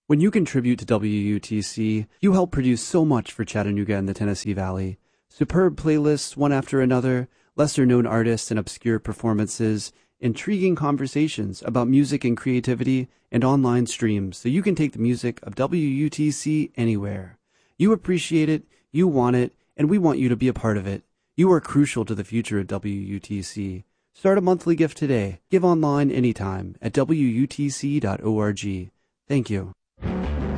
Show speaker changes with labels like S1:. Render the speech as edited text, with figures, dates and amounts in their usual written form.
S1: When you contribute to WUTC, you help produce so much for Chattanooga and the Tennessee Valley. Superb playlists, one after another, lesser-known artists and obscure performances, intriguing conversations about music and creativity, and online streams so you can take the music of WUTC anywhere. You appreciate it, you want it, and we want you to be a part of it. You are crucial to the future of WUTC. Start a monthly gift today. Give online anytime at WUTC.org. Thank you.